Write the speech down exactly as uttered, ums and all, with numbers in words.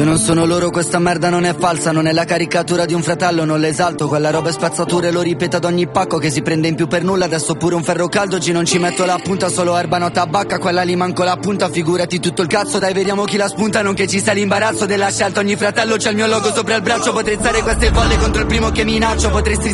Non sono loro, questa merda non è falsa, non è la caricatura di un fratello, non l'esalto, quella roba è spazzatura e lo ripeto ad ogni pacco che si prende in più per nulla, adesso pure un ferro caldo, oggi non ci metto la punta, solo erba no tabacca, quella lì manco la punta, figurati tutto il cazzo, dai vediamo chi la spunta, non che ci sia l'imbarazzo della scelta, ogni fratello c'ha il mio logo sopra il braccio, potrei stare queste bolle contro il primo che minaccio, potresti